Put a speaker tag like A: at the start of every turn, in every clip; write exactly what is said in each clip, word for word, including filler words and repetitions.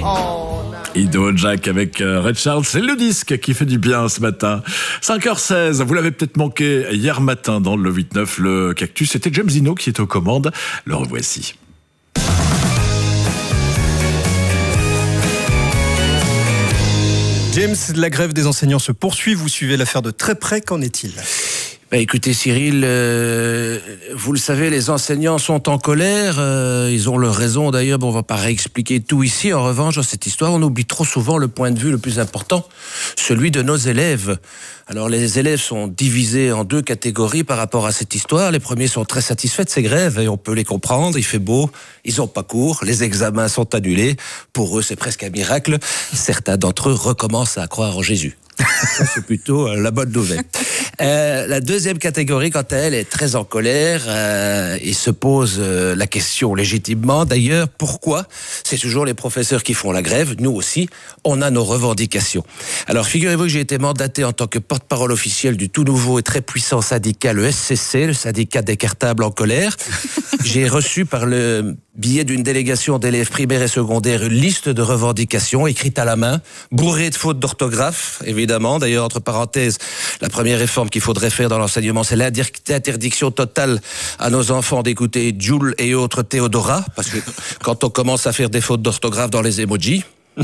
A: Ido Jack avec Ray Charles, c'est le disque qui fait du bien ce matin. cinq heures seize, vous l'avez peut-être manqué hier matin dans le huit neuf, le Cactus. C'était James Dino qui est aux commandes. Le revoici.
B: James, la grève des enseignants se poursuit. Vous suivez l'affaire de très près. Qu'en est-il ?
C: Bah écoutez Cyril, euh, vous le savez, les enseignants sont en colère, euh, ils ont leur raison d'ailleurs, bon, on va pas réexpliquer tout ici. En revanche, dans cette histoire, on oublie trop souvent le point de vue le plus important, celui de nos élèves. Alors les élèves sont divisés en deux catégories par rapport à cette histoire. Les premiers sont très satisfaits de ces grèves et on peut les comprendre, il fait beau, ils ont pas cours, les examens sont annulés, pour eux c'est presque un miracle. Certains d'entre eux recommencent à croire en Jésus. Ça, c'est plutôt euh, la bonne nouvelle. Euh, la deuxième catégorie, quant à elle, est très en colère euh, et se pose euh, la question légitimement. D'ailleurs, pourquoi ? C'est toujours les professeurs qui font la grève. Nous aussi, on a nos revendications. Alors, figurez-vous que j'ai été mandaté en tant que porte-parole officiel du tout nouveau et très puissant syndicat, le S C C, le syndicat des cartables en colère. J'ai reçu par le biais d'une délégation d'élèves primaires et secondaires une liste de revendications écrites à la main, bourrée de fautes d'orthographe, évidemment. D'ailleurs, entre parenthèses, la première réforme qu'il faudrait faire dans l'enseignement, c'est l'interdiction totale à nos enfants d'écouter Joule et autres Théodora, parce que quand on commence à faire des fautes d'orthographe dans les emojis,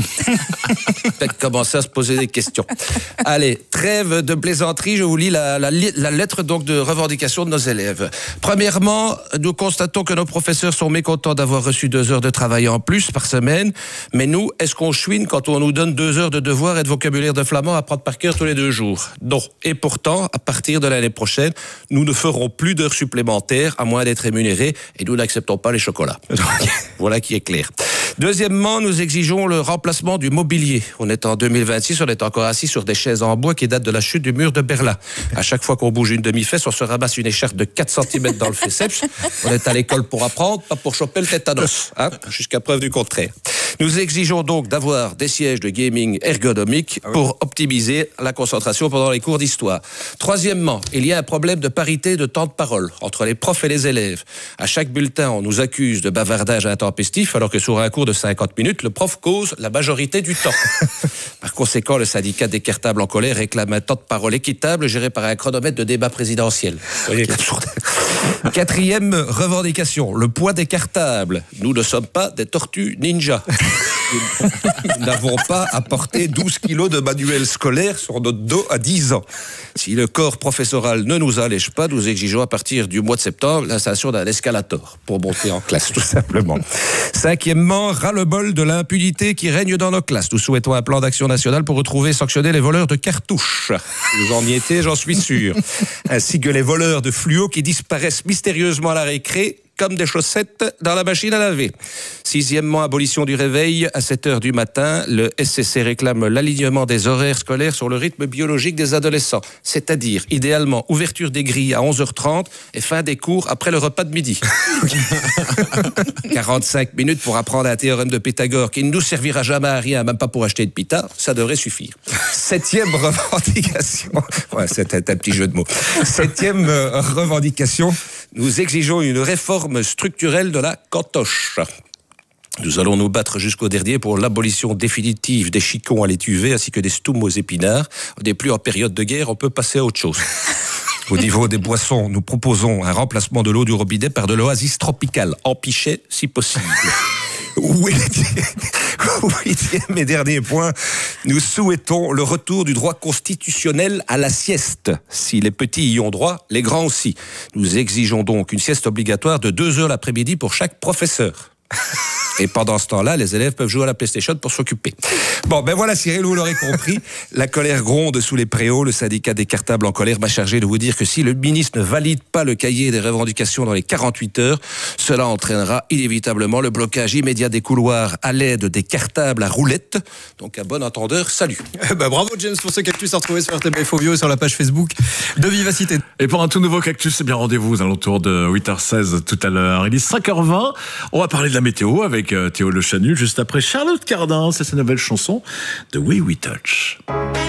C: peut-être commencer à se poser des questions. Allez, trêve de plaisanterie, je vous lis la, la, la lettre donc de revendication de nos élèves. Premièrement, nous constatons que nos professeurs sont mécontents d'avoir reçu deux heures de travail en plus par semaine, mais nous, est-ce qu'on chouine quand on nous donne deux heures de devoirs et de vocabulaire de flamand à prendre par cœur tous les deux jours ? Non. Et pourtant, à partir de l'année prochaine, nous ne ferons plus d'heures supplémentaires, à moins d'être rémunérés, et nous n'acceptons pas les chocolats. Voilà qui est clair. Deuxièmement, nous exigeons le remplacement du mobilier. On est en deux mille vingt-six, on est encore assis sur des chaises en bois qui datent de la chute du mur de Berlin. À chaque fois qu'on bouge une demi-fesse, on se ramasse une écharpe de quatre centimètres dans le féceps. On est à l'école pour apprendre, pas pour choper le tétanos, hein, jusqu'à preuve du contraire. Nous exigeons donc d'avoir des sièges de gaming ergonomiques pour optimiser la concentration pendant les cours d'histoire. Troisièmement, il y a un problème de parité de temps de parole entre les profs et les élèves. À chaque bulletin, on nous accuse de bavardage intempestif, alors que sur un cours de cinquante minutes, le prof cause la majorité du temps. Par conséquent, le syndicat des cartables en colère réclame un temps de parole équitable géré par un chronomètre de débat présidentiel. Vous voyez, quatrième revendication, le poids des cartables. Nous ne sommes pas des tortues ninja. Nous n'avons pas à porter douze kilos de manuel scolaire sur notre dos à dix ans. Si le corps professoral ne nous allège pas, nous exigeons à partir du mois de septembre l'installation d'un escalator pour monter en classe, tout simplement. Cinquièmement, ras-le-bol de l'impunité qui règne dans nos classes. Nous souhaitons un plan d'action national pour retrouver et sanctionner les voleurs de cartouches. Vous en y étiez, j'en suis sûr. Ainsi que les voleurs de fluo qui disparaissent mystérieusement à la récré, comme des chaussettes dans la machine à laver. Sixièmement, abolition du réveil à sept heures du matin. Le S C C réclame l'alignement des horaires scolaires sur le rythme biologique des adolescents. C'est-à-dire, idéalement, ouverture des grilles à onze heures trente et fin des cours après le repas de midi. quarante-cinq minutes pour apprendre un théorème de Pythagore qui ne nous servira jamais à rien, même pas pour acheter de pita, ça devrait suffire. Septième revendication. Ouais, c'était un petit jeu de mots. Septième euh, revendication. Nous exigeons une réforme structurelle de la cantoche. Nous allons nous battre jusqu'au dernier pour l'abolition définitive des chicons à l'étuvée ainsi que des stoumes aux épinards. On n'est plus en période de guerre, on peut passer à autre chose. Au niveau des boissons, nous proposons un remplacement de l'eau du robinet par de l'oasis tropicale, en pichet si possible. Huitième et dernier point, nous souhaitons le retour du droit constitutionnel à la sieste. Si les petits y ont droit, les grands aussi. Nous exigeons donc une sieste obligatoire de deux heures l'après-midi pour chaque professeur. Et pendant ce temps-là, les élèves peuvent jouer à la PlayStation pour s'occuper. Bon, ben voilà Cyril, vous l'aurez compris, la colère gronde sous les préaux. Le syndicat des cartables en colère m'a chargé de vous dire que si le ministre ne valide pas le cahier des revendications dans les quarante-huit heures, cela entraînera inévitablement le blocage immédiat des couloirs à l'aide des cartables à roulettes. Donc, un bon entendeur, salut.
B: Bah, bravo James pour ce Cactus à retrouver sur R T B F Audio et sur la page Facebook de Vivacité.
A: Et pour un tout nouveau Cactus, eh bien rendez-vous aux alentours de huit heures seize tout à l'heure. Il est cinq heures vingt. On va parler de la météo avec Théo Le Chanu juste après Charlotte Cardin. C'est sa nouvelle chanson de We We Touch.